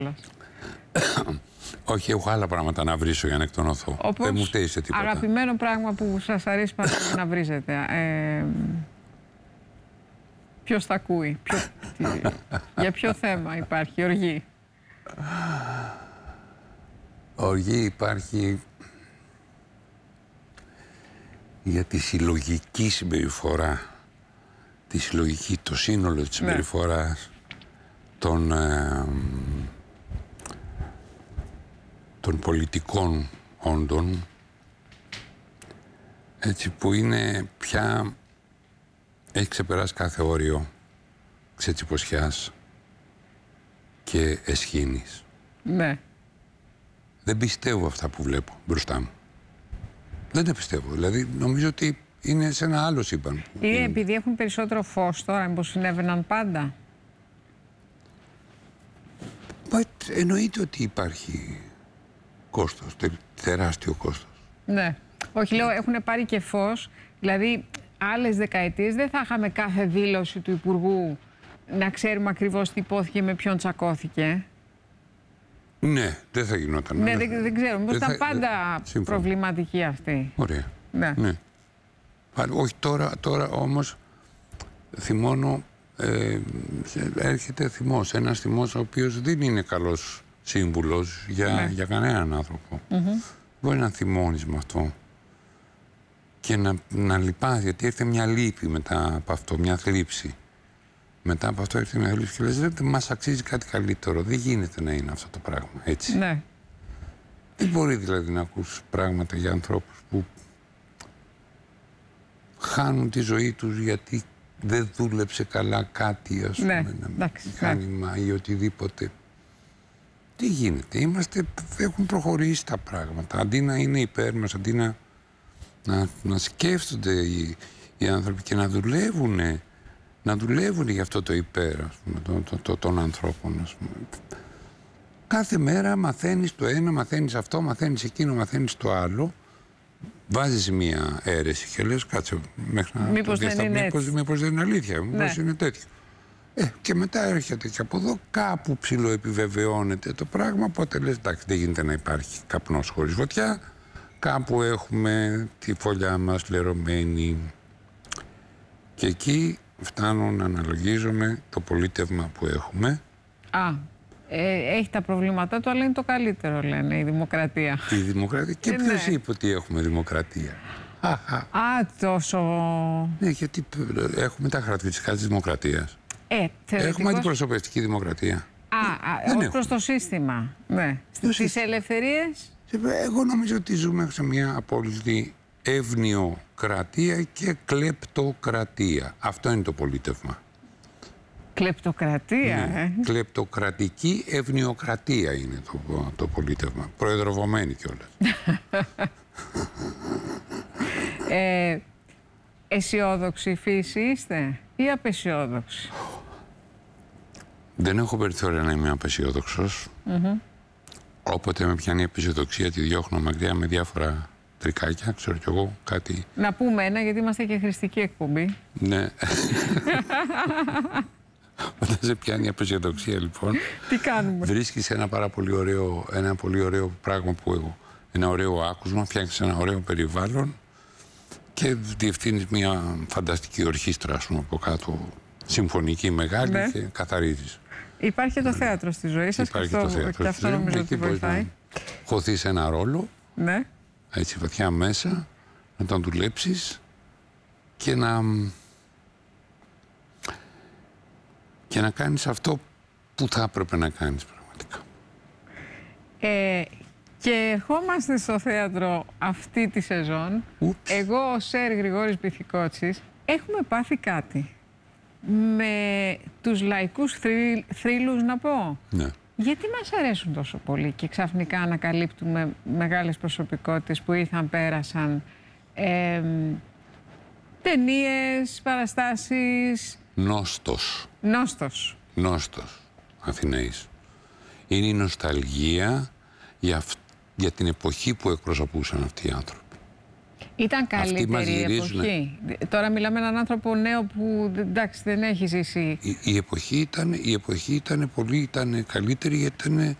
Όχι, έχω άλλα πράγματα να βρίσω για να εκτονωθώ. Δεν μου φταίει σε τίποτα. Αγαπημένο πράγμα που σας αρέσει πάρα πολύ να βρίζετε. Ποιος θα ακούει, για ποιο θέμα υπάρχει οργή? Οργή υπάρχει για τη συλλογική συμπεριφορά, το σύνολο της συμπεριφοράς των πολιτικών όντων, έτσι, που είναι πια, έχει ξεπεράσει κάθε όριο ξετσιποσιάς και εσχήνης. Ναι. Δεν πιστεύω αυτά που βλέπω μπροστά μου. Δεν τα πιστεύω. Δηλαδή, νομίζω ότι είναι σε ένα άλλο σύμπαν. Ή επειδή έχουν περισσότερο φως τώρα, μήπως συνέβαιναν πάντα? Εννοείται ότι υπάρχει κόστος, τεράστιο κόστος. Ναι. Όχι, λέω, έχουν πάρει και φως. Δηλαδή, άλλες δεκαετίες δεν θα είχαμε κάθε δήλωση του Υπουργού να ξέρουμε ακριβώς τι υπόθηκε, με ποιον τσακώθηκε. Ναι, δεν θα γινόταν. Ναι, δεν ξέρω. Μήπως ήταν πάντα προβληματική αυτή. Ωραία. Ναι. Ναι. Όχι, τώρα όμως θυμώνω, έρχεται θυμός. Ένας θυμός ο οποίος δεν είναι καλός σύμβουλος για κανέναν άνθρωπο. Μπορεί να θυμώνεις με αυτό και να λυπάς, γιατί έρχεται μια λύπη μετά από αυτό, μια θλίψη. Μετά από αυτό έρχεται μια θλίψη και λες, δεν μας αξίζει κάτι καλύτερο. Δεν γίνεται να είναι αυτό το πράγμα, έτσι. Ναι. Δεν μπορεί δηλαδή να ακούς πράγματα για ανθρώπους που χάνουν τη ζωή τους γιατί δεν δούλεψε καλά κάτι, ας πούμε, μηχάνημα ή οτιδήποτε. Τι γίνεται, έχουν προχωρήσει τα πράγματα. Αντί να είναι υπέρ μας, αντί να σκέφτονται οι άνθρωποι και να δουλεύουν για αυτό το υπέρ, ας πούμε, των ανθρώπων, ας πούμε. Κάθε μέρα μαθαίνεις το ένα, μαθαίνεις αυτό, μαθαίνεις εκείνο, μαθαίνεις το άλλο. Βάζεις μία αίρεση και λες, κάτσε μέχρι να μήπως μήπως δεν είναι αλήθεια, μήπως είναι τέτοιο. Και μετά έρχεται και από εδώ, κάπου ψιλοεπιβεβαιώνεται το πράγμα, οπότε λες, εντάξει, δεν γίνεται να υπάρχει καπνός χωρίς φωτιά, κάπου έχουμε τη φωλιά μας λερωμένη. Και εκεί φτάνω να αναλογίζομαι το πολίτευμα που έχουμε. Έχει τα προβλήματά του, αλλά είναι το καλύτερο, λένε, η δημοκρατία. Η δημοκρατία. Και ποιος είπε ότι έχουμε δημοκρατία? Τόσο. Ναι, γιατί έχουμε τα χαρακτηριστικά της δημοκρατίας. Έχουμε αντιπροσωπευτική δημοκρατία. Ως προς το σύστημα. Ναι. Στις ελευθερίες. Εγώ νομίζω ότι ζούμε σε μια απόλυτη ευνοιοκρατία και κλεπτοκρατία. Αυτό είναι το πολίτευμα. Κλεπτοκρατία, ναι. Κλεπτοκρατική ευνοιοκρατία είναι το πολίτευμα. Προεδρευωμένη κιόλας. Αισιόδοξη φύση είστε ή απαισιόδοξη? Δεν έχω περιθώρια να είμαι απαισιόδοξος. Όποτε με πιάνει η απαισιοδοξία, τη διώχνω μακριά με διάφορα τρικάκια, ξέρω κι εγώ κάτι. Να πούμε ένα, γιατί είμαστε και χρηστική εκπομπή. Ναι. Όταν σε πιάνει η απαισιοδοξία, λοιπόν, τι κάνουμε? Βρίσκεις ένα πολύ ωραίο πράγμα που εγώ, ένα ωραίο άκουσμα, φτιάχνεις ένα ωραίο περιβάλλον και διευθύνεις μια φανταστική ορχήστρα, ας πούμε, από κάτω, συμφωνική μεγάλη, ναι, και καθαρίζεις. Υπάρχει και το θέατρο στη ζωή σας, και αυτό νομίζω ότι βοηθάει. Χωθείς ένα ρόλο, ναι, έτσι βαθιά μέσα, να τον δουλέψεις και να κάνεις αυτό που θα έπρεπε να κάνεις πραγματικά. Και ερχόμαστε στο θέατρο αυτή τη σεζόν. Εγώ, ο Σερ Γρηγόρης Μπιθικότσης, έχουμε πάθει κάτι με τους λαϊκούς θρύλους, να πω. Ναι. Γιατί μας αρέσουν τόσο πολύ και ξαφνικά ανακαλύπτουμε μεγάλες προσωπικότητες που ήρθαν, πέρασαν, ταινίες, παραστάσεις. Νόστος, Αθηναίης. Είναι η νοσταλγία για την εποχή που εκπροσωπούσαν αυτοί οι άνθρωποι. Ήταν καλύτερη η εποχή. Τώρα μιλάμε έναν άνθρωπο νέο που εντάξει δεν έχει ζήσει. Η εποχή ήταν καλύτερη γιατί ήταν